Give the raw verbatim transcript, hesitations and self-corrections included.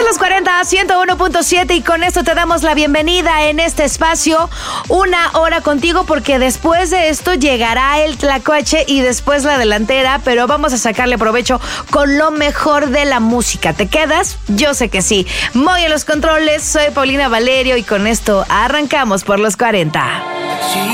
es Los cuarenta a ciento uno punto siete y con esto te damos la bienvenida en este espacio, una hora contigo, porque después de esto llegará el tlacuache y después la delantera, pero vamos a sacarle provecho con lo mejor de la música. ¿Te quedas? Yo sé que sí. Muy en los controles, soy Paulina Valerio y con esto arrancamos por Los cuarenta.